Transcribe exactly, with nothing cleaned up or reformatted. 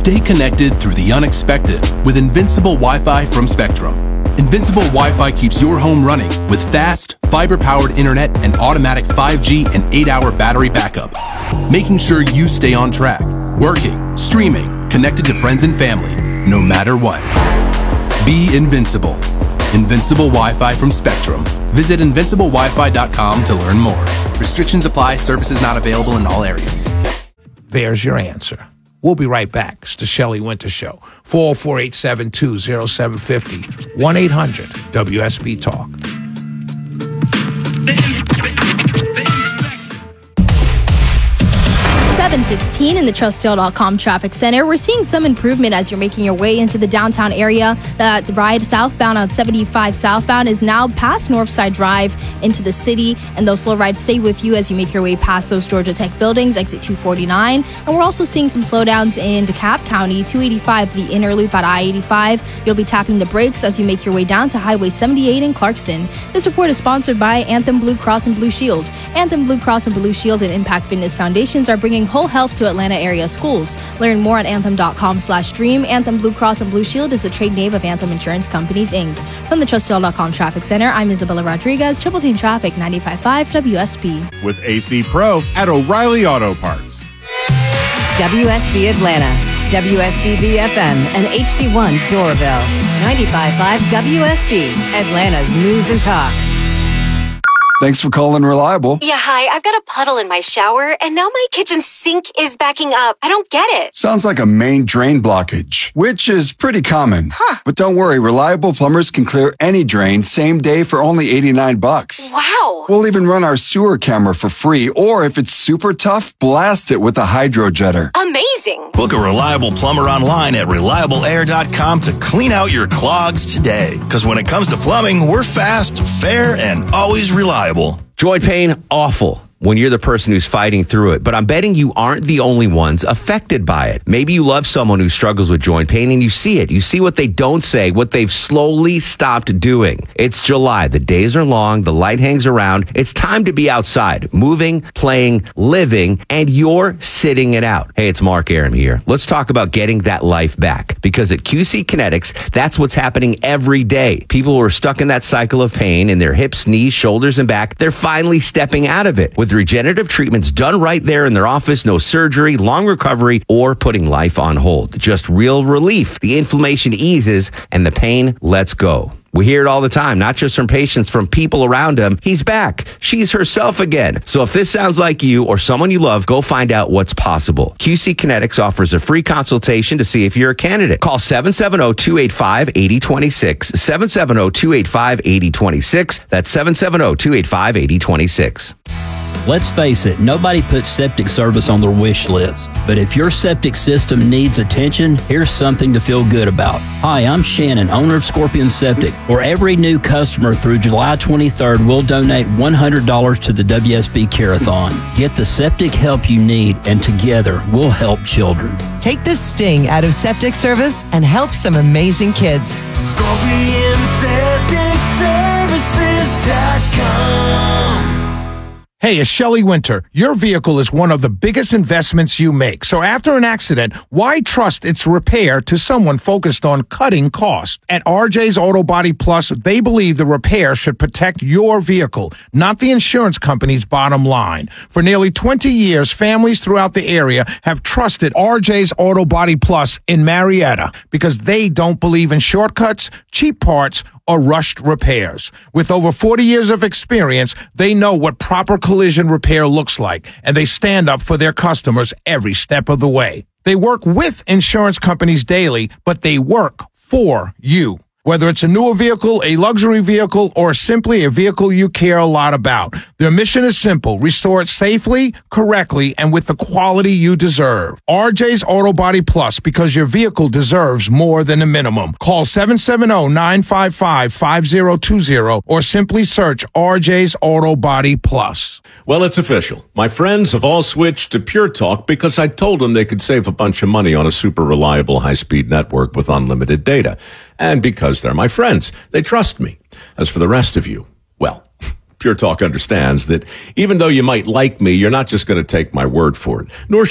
Stay connected through the unexpected with Invincible Wi-Fi from Spectrum. Invincible Wi-Fi keeps your home running with fast, fiber-powered internet and automatic five G and eight hour battery backup, making sure you stay on track, working, streaming, connected to friends and family, no matter what. Be invincible. Invincible Wi-Fi from Spectrum. Visit invincible wi fi dot com to learn more. Restrictions apply. Services not available in all areas. There's your answer. We'll be right back. It's the Shelley Winter Show. four oh four, eight seven two, oh seven five oh. one eight hundred W S B Talk. seven sixteen in the Trustdale dot com traffic center. We're seeing some improvement as you're making your way into the downtown area. That ride southbound on seventy-five southbound is now past Northside Drive into the city, and those slow rides stay with you as you make your way past those Georgia Tech buildings, exit two forty-nine. And we're also seeing some slowdowns in DeKalb County, two eighty-five, the inner loop at I eighty-five. You'll be tapping the brakes as you make your way down to Highway seventy-eight in Clarkston. This report is sponsored by Anthem Blue Cross and Blue Shield. Anthem Blue Cross and Blue Shield and Impact Fitness Foundations are bringing whole health to Atlanta area schools. Learn more at anthem dot com slash dream. Anthem Blue Cross and Blue Shield is the trade name of Anthem Insurance Companies, Incorporated. From the Trustdale dot com Traffic Center, I'm Isabella Rodriguez, Triple Team Traffic, ninety-five point five W S B. With A C Pro at O'Reilly Auto Parts. W S B Atlanta, W S B B F M, and H D one Doraville. ninety-five point five W S B, Atlanta's News and Talk. Thanks for calling Reliable. Yeah, hi. I've got a puddle in my shower, and now my kitchen sink is backing up. I don't get it. Sounds like a main drain blockage, which is pretty common. Huh. But don't worry, Reliable plumbers can clear any drain same day for only eighty-nine bucks. Wow. We'll even run our sewer camera for free, or if it's super tough, blast it with a hydro jetter. Amazing. Book a Reliable plumber online at reliable air dot com to clean out your clogs today. Because when it comes to plumbing, we're fast, fair, and always reliable. Joint pain, awful when you're the person who's fighting through it. But I'm betting you aren't the only ones affected by it. Maybe you love someone who struggles with joint pain and you see it. You see what they don't say, what they've slowly stopped doing. It's July. The days are long. The light hangs around. It's time to be outside, moving, playing, living, and you're sitting it out. Hey, it's Mark Aram here. Let's talk about getting that life back. Because at Q C Kinetics, that's what's happening every day. People who are stuck in that cycle of pain in their hips, knees, shoulders, and back, they're finally stepping out of it with regenerative treatments done right there in their office. No surgery, long recovery, or putting life on hold. Just real relief. The inflammation eases and the pain lets go. We hear it all the time, not just from patients, from people around him. He's back. She's herself again. So if this sounds like you or someone you love, go find out what's possible. Q C Kinetics offers a free consultation to see if you're a candidate. Call seven seven zero, two eight five, eight zero two six. seven seven zero, two eight five, eight zero two six. That's seven seven zero, two eight five, eight zero two six. Let's face it, nobody puts septic service on their wish list. But if your septic system needs attention, here's something to feel good about. Hi, I'm Shannon, owner of Scorpion Septic. For every new customer through July twenty-third, we'll donate one hundred dollars to the W S B Care-a-thon. Get the septic help you need, and together we'll help children. Take the sting out of septic service and help some amazing kids. Scorpion Septic Services dot com. Hey, it's Shelley Winter. Your vehicle is one of the biggest investments you make. So after an accident, why trust its repair to someone focused on cutting costs? At R J's Auto Body Plus, they believe the repair should protect your vehicle, not the insurance company's bottom line. For nearly twenty years, families throughout the area have trusted R J's Auto Body Plus in Marietta because they don't believe in shortcuts, cheap parts, or rushed repairs. With over forty years of experience, they know what proper collision repair looks like, and they stand up for their customers every step of the way. They work with insurance companies daily, but they work for you. Whether it's a newer vehicle, a luxury vehicle, or simply a vehicle you care a lot about, their mission is simple: restore it safely, correctly, and with the quality you deserve. R J's Auto Body Plus, because your vehicle deserves more than a minimum. Call seven seven zero, nine five five, five zero two zero or simply search R J's Auto Body Plus. Well, it's official. My friends have all switched to Pure Talk because I told them they could save a bunch of money on a super reliable high-speed network with unlimited data. And because they're my friends, they trust me. As for the rest of you, well, Pure Talk understands that even though you might like me, you're not just going to take my word for it, nor